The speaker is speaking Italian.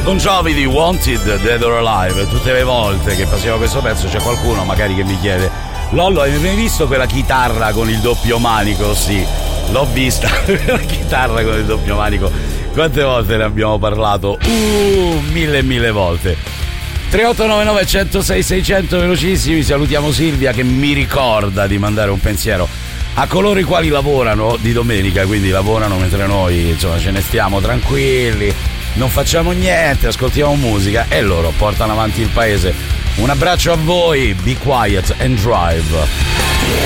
Bon Jovi di Wanted, Dead or Alive. Tutte le volte che passiamo questo pezzo c'è qualcuno magari che mi chiede: Lollo, hai mai visto quella chitarra con il doppio manico? Sì, l'ho vista, la chitarra con il doppio manico. Quante volte ne abbiamo parlato? Mille volte. 3899 106 600, velocissimi. Salutiamo Silvia che mi ricorda di mandare un pensiero a coloro i quali lavorano di domenica, quindi lavorano mentre noi insomma ce ne stiamo tranquilli, non facciamo niente, ascoltiamo musica e loro portano avanti il paese. Un abbraccio a voi, be quiet and drive.